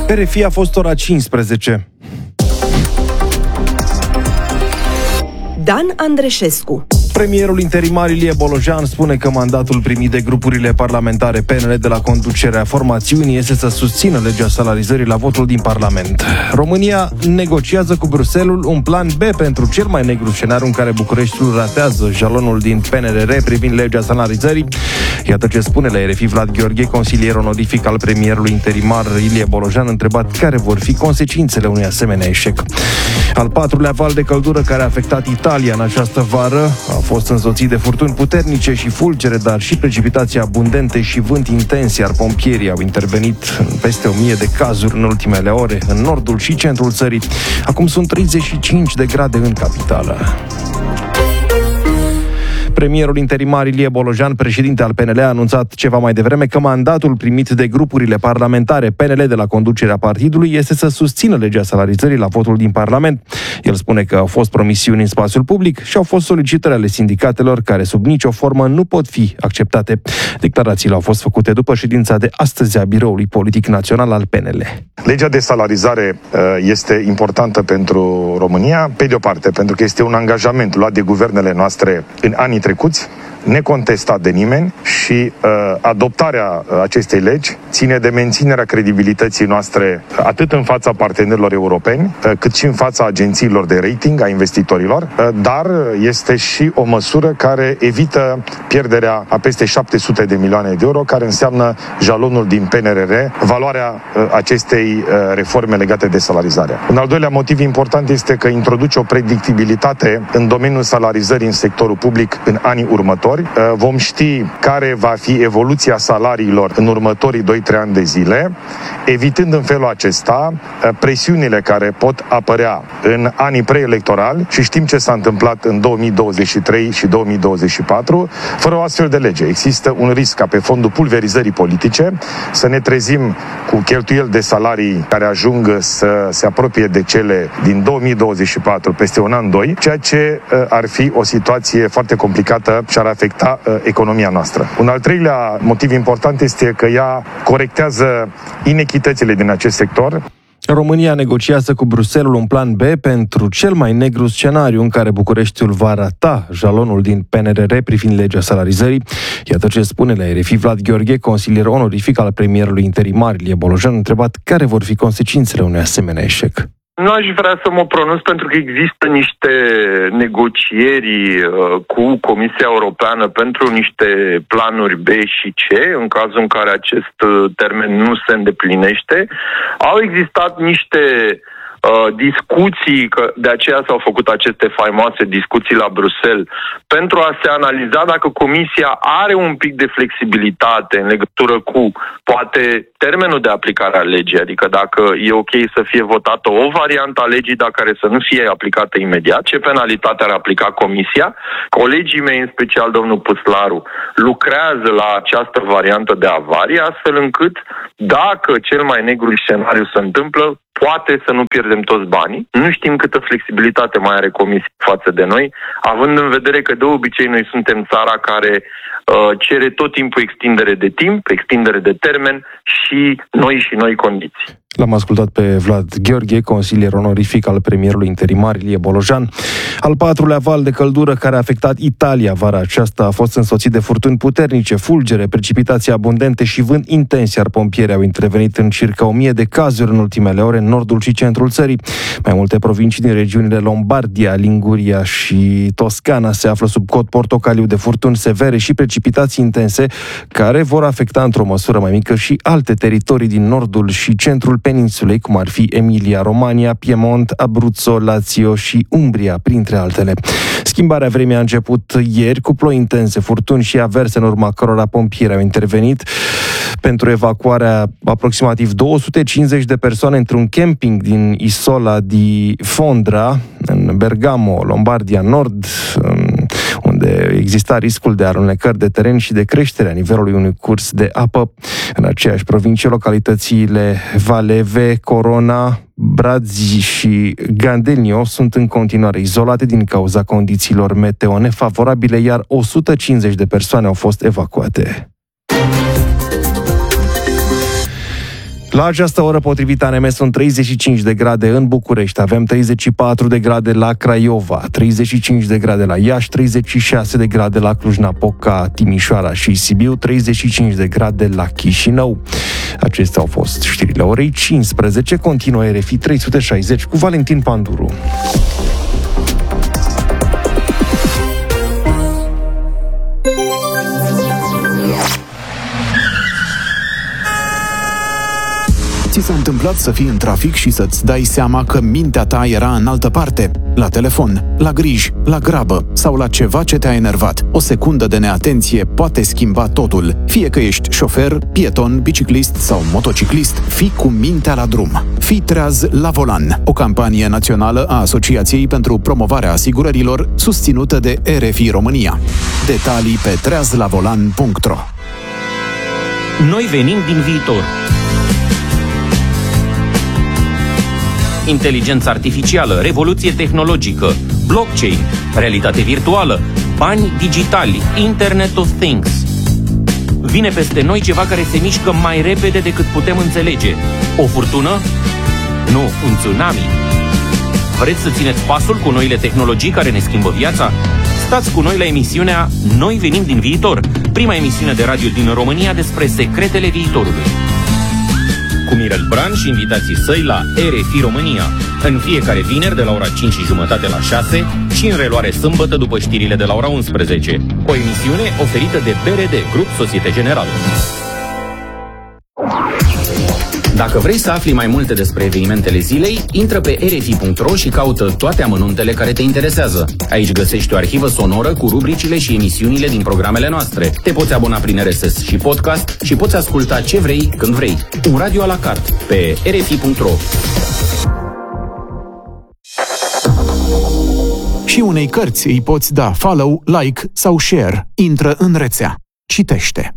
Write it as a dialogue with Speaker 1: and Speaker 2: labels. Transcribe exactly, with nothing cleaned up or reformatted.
Speaker 1: R F I a fost ora cincisprezece.
Speaker 2: Dan Andreșescu.
Speaker 1: Premierul interimar Ilie Bolojan spune că mandatul primit de grupurile parlamentare P N L de la conducerea formațiunii este să susțină legea salarizării la votul din Parlament. România negociază cu Bruxelles un plan B pentru cel mai negru scenariu în care Bucureștiul ratează jalonul din P N R R privind legea salarizării. Iată ce spune la R F I Vlad Gheorghe, consilier onorific al premierului interimar Ilie Bolojan, întrebat care vor fi consecințele unui asemenea eșec. Al patrulea val de căldură care a afectat Italia în această vară a fost însoțit de furtuni puternice și fulgere, dar și precipitații abundente și vânt intens, iar pompierii au intervenit în peste o mie de cazuri în ultimele ore, în nordul și centrul țării. Acum sunt treizeci și cinci de grade în capitală. Premierul interimar Ilie Bolojan, președinte al P N L, a anunțat ceva mai devreme că mandatul primit de grupurile parlamentare P N L de la conducerea partidului este să susțină legea salarizării la votul din Parlament. El spune că au fost promisiuni în spațiul public și au fost solicitări ale sindicatelor care sub nicio formă nu pot fi acceptate. Declarațiile au fost făcute după ședința de astăzi a Biroului Politic Național al P N L.
Speaker 3: Legea de salarizare este importantă pentru România, pe de o parte, pentru că este un angajament luat de guvernele noastre în anii trecuți, necontestat de nimeni și uh, adoptarea acestei legi ține de menținerea credibilității noastre atât în fața partenerilor europeni, uh, cât și în fața agențiilor de rating a investitorilor, uh, dar este și o măsură care evită pierderea a peste șapte sute de milioane de euro, care înseamnă jalonul din P N R R, valoarea uh, acestei uh, reforme legate de salarizare. Un al doilea motiv important este că introduce o predictibilitate în domeniul salarizării în sectorul public în anii următori. Vom ști care va fi evoluția salariilor în următorii doi trei ani de zile, evitând în felul acesta presiunile care pot apărea în anii preelectorali, și știm ce s-a întâmplat în două mii douăzeci și trei și două mii douăzeci și patru. Fără o astfel de lege există un risc ca pe fondul pulverizării politice să ne trezim cu cheltuieli de salarii care ajung să se apropie de cele din două mii douăzeci și patru peste un an, doi, ceea ce ar fi o situație foarte complicată și ar afecta uh, economia noastră. Un al treilea motiv important este că ea corectează inechitățile din acest sector.
Speaker 1: România negociază cu Bruxelles un plan B pentru cel mai negru scenariu în care Bucureștiul va rata jalonul din P N R R privind legea salarizării. Iată ce spune la R F I Vlad Gheorghe, consilier onorific al premierului interimar Ilie Bolojan, întrebat care vor fi consecințele unui asemenea eșec.
Speaker 4: Nu aș vrea să mă pronunț pentru că există niște negocieri uh, cu Comisia Europeană pentru niște planuri B și C, în cazul în care acest uh, termen nu se îndeplinește. Au existat niște uh, discuții, că de aceea s-au făcut aceste faimoase discuții la Bruxelles, pentru a se analiza dacă Comisia are un pic de flexibilitate în legătură cu, poate, termenul de aplicare a legii, adică dacă e ok să fie votată o variantă a legii, dar care să nu fie aplicată imediat, ce penalitate ar aplica Comisia. Colegii mei, în special domnul Puslaru, lucrează la această variantă de avarie, astfel încât, dacă cel mai negru scenariu se întâmplă, poate să nu pierdem toți banii. Nu știm câtă flexibilitate mai are Comisia față de noi, având în vedere că de obicei noi suntem țara care uh, cere tot timpul extindere de timp, extindere de termen și noi și noi condiții.
Speaker 1: L-am ascultat pe Vlad Gheorghe, consilier onorific al premierului interimar Ilie Bolojan. Al patrulea val de căldură care a afectat Italia vara aceasta a fost însoțit de furtuni puternice, fulgere, precipitații abundente și vânt intens, iar pompierii au intervenit în circa o mie de cazuri în ultimele ore în nordul și centrul țării. Mai multe provincii din regiunile Lombardia, Liguria și Toscana se află sub cod portocaliu de furtuni severe și precipitații intense care vor afecta într-o măsură mai mică și alte teritorii din nordul și centrul peninsulei, cum ar fi Emilia-Romagna, Piemont, Abruzzo, Lazio și Umbria, printre altele. Schimbarea vremii a început ieri cu ploi intense, furtuni și averse, în urma cărora pompieri au intervenit pentru evacuarea aproximativ două sute cincizeci de persoane într-un camping din Isola di Fondra, în Bergamo, Lombardia Nord, unde exista riscul de alunecări de teren și de creșterea nivelului unui curs de apă. În aceeași provincie, localitățile Valeve, Corona, Brazzi și Gandenio sunt în continuare izolate din cauza condițiilor meteo nefavorabile, iar o sută cincizeci de persoane au fost evacuate. La această oră, potrivit A N M, sunt treizeci și cinci de grade în București, avem treizeci și patru de grade la Craiova, treizeci și cinci de grade la Iași, treizeci și șase de grade la Cluj-Napoca, Timișoara și Sibiu, treizeci și cinci de grade la Chișinău. Acestea au fost știrile orei cincisprezece, continuă R F I trei sute șaizeci cu Valentin Panduru.
Speaker 5: Ți s-a întâmplat să fii în trafic și să-ți dai seama că mintea ta era în altă parte? La telefon, la griji, la grabă sau la ceva ce te-a enervat. O secundă de neatenție poate schimba totul. Fie că ești șofer, pieton, biciclist sau motociclist, fii cu mintea la drum. Fii treaz la volan, o campanie națională a Asociației pentru Promovarea Asigurărilor, susținută de R F I România. Detalii pe treaz la volan punct ro.
Speaker 6: Noi venim din viitor. Inteligență artificială, revoluție tehnologică, blockchain, realitate virtuală, bani digitali, Internet of Things. Vine peste noi ceva care se mișcă mai repede decât putem înțelege. O furtună? Nu, un tsunami. Vreți să țineți pasul cu noile tehnologii care ne schimbă viața? Stați cu noi la emisiunea Noi venim din viitor, prima emisiune de radio din România despre secretele viitorului. Cu Mirel Bran și invitații săi la R F I România, în fiecare vineri de la ora cinci și jumătate la șase și în reluare sâmbătă după știrile de la ora unsprezece. O emisiune oferită de B R D, Grup Societe Generală. Dacă vrei să afli mai multe despre evenimentele zilei, intră pe r f i punct ro și caută toate amănuntele care te interesează. Aici găsești o arhivă sonoră cu rubricile și emisiunile din programele noastre. Te poți abona prin R S S și podcast și poți asculta ce vrei, când vrei. Un radio à la carte pe r f i punct ro.
Speaker 5: Și unei cărți îi poți da follow, like sau share. Intră în rețea. Citește.